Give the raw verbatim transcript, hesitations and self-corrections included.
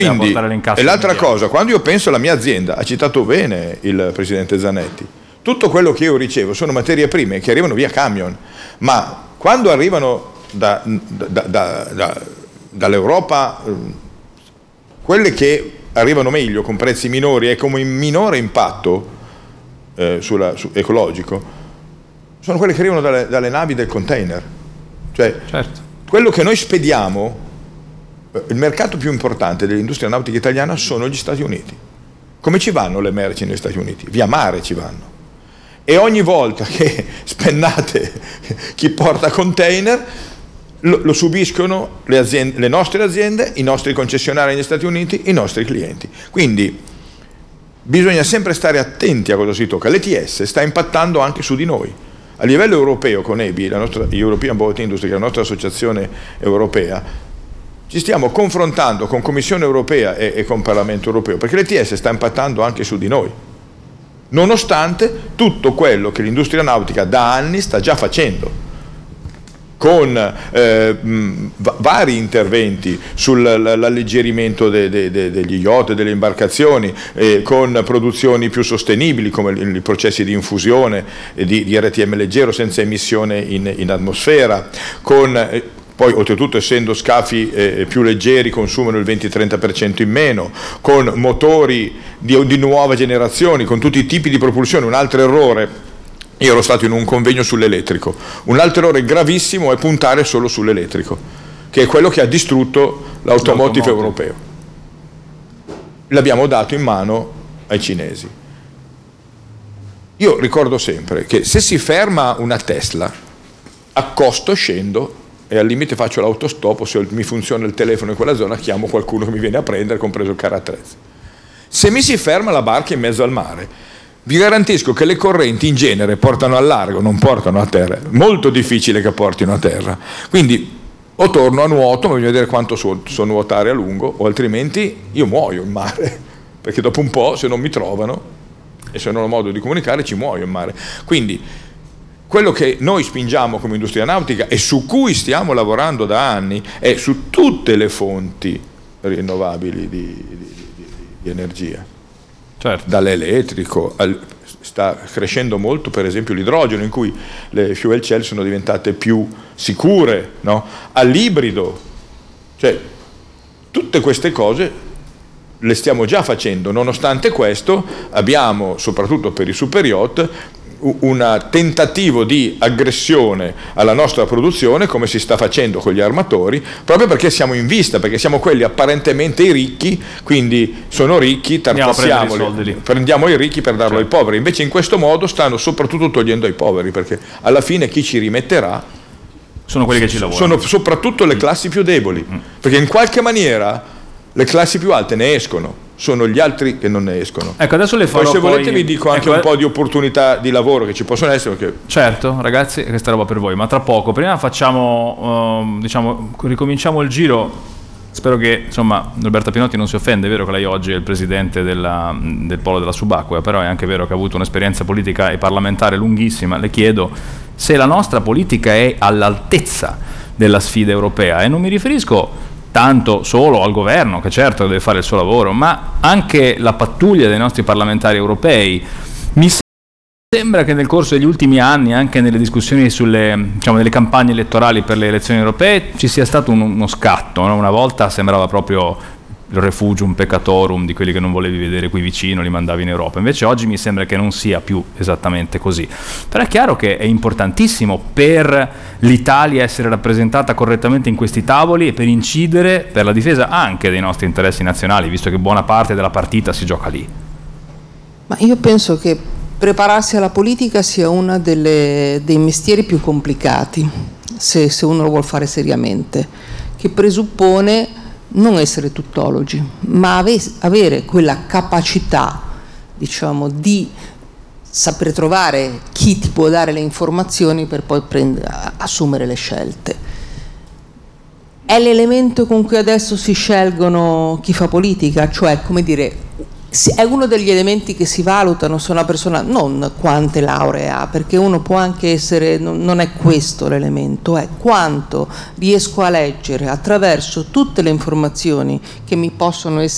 Quindi, e l'altra cosa, quando io penso alla mia azienda, ha citato bene il presidente Zanetti, tutto quello che io ricevo sono materie prime che arrivano via camion, ma quando arrivano da, da, da, da, dall'Europa, quelle che arrivano meglio con prezzi minori e con un minore impatto eh, sulla, su, ecologico, sono quelle che arrivano dalle, dalle navi del container. Cioè, certo. Quello che noi spediamo, il mercato più importante dell'industria nautica italiana sono gli Stati Uniti. Come ci vanno le merci negli Stati Uniti? Via mare ci vanno. E ogni volta che spennate chi porta container lo, lo subiscono le, aziende, le nostre aziende, i nostri concessionari negli Stati Uniti, i nostri clienti. Quindi bisogna sempre stare attenti a cosa si tocca. L'E T S sta impattando anche su di noi. A livello europeo con E B I, la nostra European Boat Industry, che è la nostra associazione europea, ci stiamo confrontando con Commissione europea e, e con Parlamento europeo, perché l'E T S sta impattando anche su di noi, nonostante tutto quello che l'industria nautica da anni sta già facendo, con eh, mh, vari interventi sull'alleggerimento de, de, de, degli yacht, delle imbarcazioni, eh, con produzioni più sostenibili come i processi di infusione eh, di, di R T M leggero senza emissione in, in atmosfera, con... Eh, poi oltretutto essendo scafi eh, più leggeri consumano il venti-trenta per cento in meno, con motori di, di nuova generazione, con tutti i tipi di propulsione. Un altro errore, io ero stato in un convegno sull'elettrico, un altro errore gravissimo è puntare solo sull'elettrico, che è quello che ha distrutto l'automotive europeo. L'abbiamo dato in mano ai cinesi. Io ricordo sempre che se si ferma una Tesla, accosto, scendo, e al limite faccio l'autostop, o se mi funziona il telefono in quella zona chiamo qualcuno che mi viene a prendere, compreso il carro attrezzi. Se mi si ferma la barca in mezzo al mare, vi garantisco che le correnti in genere portano al largo, non portano a terra, è molto difficile che portino a terra, quindi o torno a nuoto, ma voglio vedere quanto so, so nuotare a lungo, o altrimenti io muoio in mare, perché dopo un po' se non mi trovano e se non ho modo di comunicare ci muoio in mare. Quindi quello che noi spingiamo come industria nautica e su cui stiamo lavorando da anni è su tutte le fonti rinnovabili di, di, di, di energia, certo. Dall'elettrico, al, sta crescendo molto per esempio l'idrogeno, in cui le fuel cell sono diventate più sicure, no? All'ibrido, cioè tutte queste cose le stiamo già facendo. Nonostante questo abbiamo, soprattutto per i super yacht, un tentativo di aggressione alla nostra produzione, come si sta facendo con gli armatori, proprio perché siamo in vista, perché siamo quelli apparentemente i ricchi, quindi sono ricchi, tartassiamoli, prendiamo i ricchi per darlo certo. ai poveri. Invece in questo modo stanno soprattutto togliendo ai poveri, perché alla fine chi ci rimetterà sono quelli che ci lavorano, sono soprattutto le classi più deboli, mm. perché in qualche maniera le classi più alte ne escono, sono gli altri che non ne escono. Ecco, adesso le farò. Poi se volete poi... vi dico anche ecco, un po' di opportunità di lavoro che ci possono essere. Perché... Certo, ragazzi, questa roba per voi, ma tra poco. Prima facciamo, uh, diciamo, ricominciamo il giro. Spero che, insomma, Roberta Pinotti non si offende. È vero che lei oggi è il presidente della, del Polo della Subacquea, però è anche vero che ha avuto un'esperienza politica e parlamentare lunghissima. Le chiedo se la nostra politica è all'altezza della sfida europea, e non mi riferisco tanto solo al governo, che certo deve fare il suo lavoro, ma anche la pattuglia dei nostri parlamentari europei. Mi sembra che nel corso degli ultimi anni, anche nelle discussioni sulle, diciamo, nelle campagne elettorali per le elezioni europee, ci sia stato uno, uno scatto, no? Una volta sembrava proprio il refugium peccatorum di quelli che non volevi vedere qui vicino, li mandavi in Europa. Invece oggi mi sembra che non sia più esattamente così. Però è chiaro che è importantissimo per l'Italia essere rappresentata correttamente in questi tavoli e per incidere per la difesa anche dei nostri interessi nazionali, visto che buona parte della partita si gioca lì. Ma io penso che prepararsi alla politica sia uno delle, dei mestieri più complicati, se, se uno lo vuol fare seriamente, che presuppone non essere tuttologi, ma ave- avere quella capacità, diciamo, di saper trovare chi ti può dare le informazioni per poi prendere, assumere le scelte. È l'elemento con cui adesso si scelgono chi fa politica, cioè, come dire, è uno degli elementi che si valutano se una persona, non quante lauree ha, perché uno può anche essere, non è questo l'elemento, è quanto riesco a leggere attraverso tutte le informazioni che mi possono essere